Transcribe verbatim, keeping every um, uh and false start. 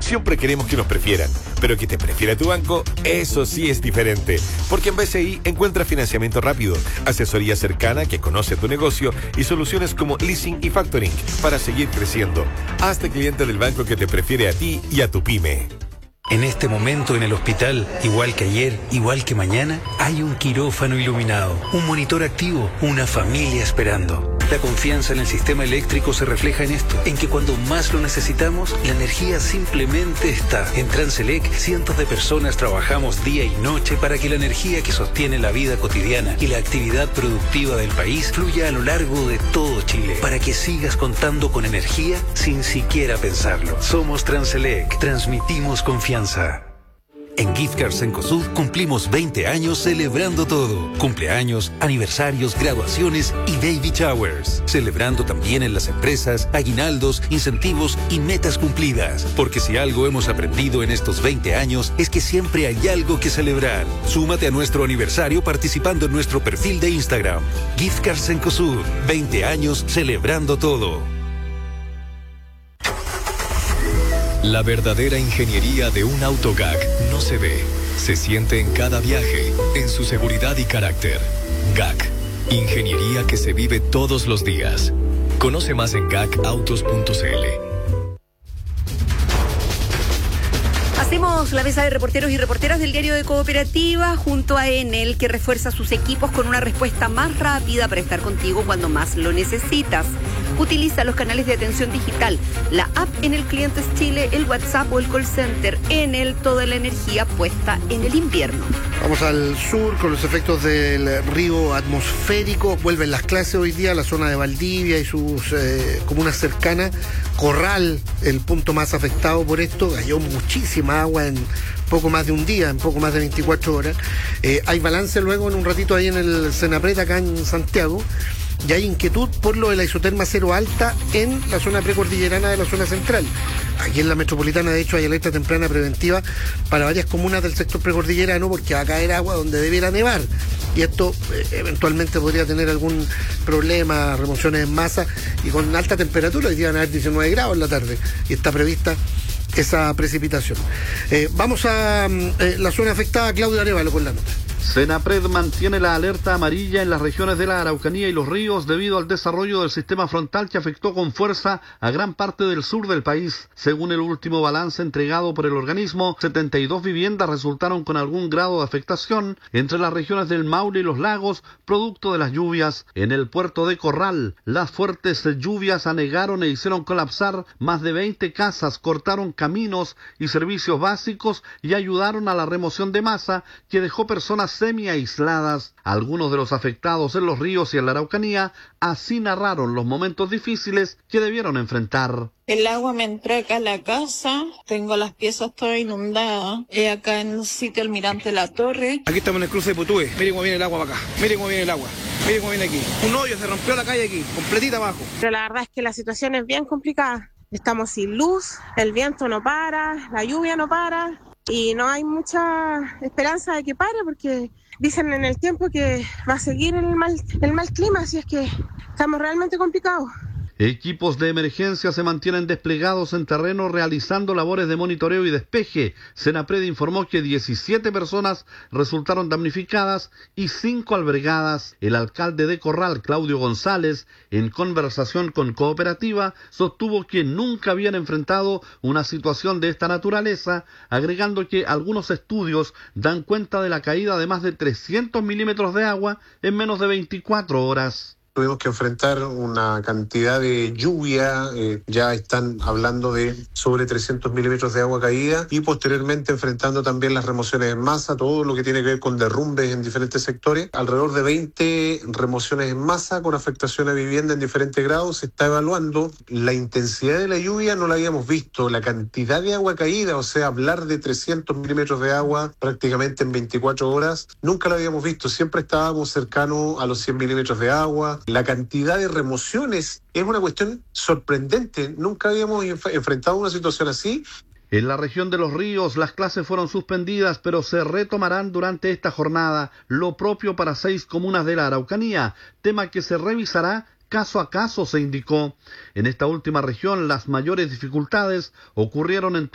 Siempre queremos que nos prefieran, pero que te prefiera tu banco, eso sí es diferente. Porque en B C I encuentras financiamiento rápido, asesoría cercana que conoce tu negocio y soluciones como leasing y factoring para seguir creciendo. Hazte cliente del banco que te prefiere a ti y a tu pyme. En este momento en el hospital, igual que ayer, igual que mañana, hay un quirófano iluminado, un monitor activo, una familia esperando. La confianza en el sistema eléctrico se refleja en esto, en que cuando más lo necesitamos, la energía simplemente está. En Transelec, cientos de personas trabajamos día y noche para que la energía que sostiene la vida cotidiana y la actividad productiva del país fluya a lo largo de todo Chile, para que sigas contando con energía sin siquiera pensarlo. Somos Transelec, transmitimos confianza. En Gift Cards Cencosud cumplimos veinte años celebrando todo. Cumpleaños, aniversarios, graduaciones y baby showers. Celebrando también en las empresas, aguinaldos, incentivos y metas cumplidas. Porque si algo hemos aprendido en estos veinte años es que siempre hay algo que celebrar. Súmate a nuestro aniversario participando en nuestro perfil de Instagram. Gift Cards Cencosud, veinte años celebrando todo. La verdadera ingeniería de un auto G A C no se ve, se siente en cada viaje, en su seguridad y carácter. G A C, ingeniería que se vive todos los días. Conoce más en gacautos punto c l. Hacemos la mesa de reporteros y reporteras del diario de Cooperativa junto a Enel, que refuerza sus equipos con una respuesta más rápida para estar contigo cuando más lo necesitas. Utiliza los canales de atención digital, la app Enel Clientes Chile, el WhatsApp o el call center. Enel, toda la energía puesta en el invierno. Vamos al sur con los efectos del río atmosférico. Vuelven las clases hoy día a la zona de Valdivia y sus eh, comunas cercanas. Corral, el punto más afectado por esto, cayó muchísima agua en poco más de un día, en poco más de veinticuatro horas. Eh, hay balance luego en un ratito ahí en el Senapred, acá en Santiago. Y hay inquietud por lo de la isoterma cero alta en la zona precordillerana de la zona central. Aquí en la metropolitana, de hecho, hay alerta temprana preventiva para varias comunas del sector precordillerano porque va a caer agua donde debiera nevar. Y esto eh, eventualmente podría tener algún problema, remociones en masa y con alta temperatura. Hoy día van a haber diecinueve grados en la tarde y está prevista esa precipitación. Eh, vamos a eh, la zona afectada. Claudio Arevalo con la nota. Senapred mantiene la alerta amarilla en las regiones de la Araucanía y los ríos debido al desarrollo del sistema frontal que afectó con fuerza a gran parte del sur del país. Según el último balance entregado por el organismo, setenta y dos viviendas resultaron con algún grado de afectación entre las regiones del Maule y los lagos, producto de las lluvias. En el puerto de Corral, las fuertes lluvias anegaron e hicieron colapsar más de veinte casas, cortaron caminos y servicios básicos y ayudaron a la remoción de masa que dejó personas semi-aisladas. Algunos de los afectados en los ríos y en la Araucanía así narraron los momentos difíciles que debieron enfrentar. El agua me entró acá a la casa, tengo las piezas todas inundadas, eh, acá en el sitio Almirante La Torre. Aquí estamos en el cruce de Putúe, miren cómo viene el agua para acá, miren cómo viene el agua, miren cómo viene aquí. Un hoyo, se rompió la calle aquí, completita abajo. Pero la verdad es que la situación es bien complicada. Estamos sin luz, el viento no para, la lluvia no para. Y no hay mucha esperanza de que pare porque dicen en el tiempo que va a seguir el mal, el mal clima, así es que estamos realmente complicados. Equipos de emergencia se mantienen desplegados en terreno realizando labores de monitoreo y despeje. Senapred informó que diecisiete personas resultaron damnificadas y cinco albergadas. El alcalde de Corral, Claudio González, en conversación con Cooperativa, sostuvo que nunca habían enfrentado una situación de esta naturaleza, agregando que algunos estudios dan cuenta de la caída de más de trescientos milímetros de agua en menos de veinticuatro horas. Tuvimos que enfrentar una cantidad de lluvia, eh, ya están hablando de sobre trescientos milímetros de agua caída y posteriormente enfrentando también las remociones en masa, todo lo que tiene que ver con derrumbes en diferentes sectores. Alrededor de veinte remociones en masa con afectación a vivienda en diferentes grados. Se está evaluando la intensidad de la lluvia, no la habíamos visto, la cantidad de agua caída, o sea, hablar de trescientos milímetros de agua prácticamente en veinticuatro horas, nunca lo habíamos visto, siempre estábamos cercanos a los cien milímetros de agua. La cantidad de remociones es una cuestión sorprendente. Nunca habíamos enf- enfrentado una situación así. En la región de los ríos, las clases fueron suspendidas, pero se retomarán durante esta jornada, lo propio para seis comunas de la Araucanía, tema que se revisará caso a caso, se indicó. En esta última región, las mayores dificultades ocurrieron en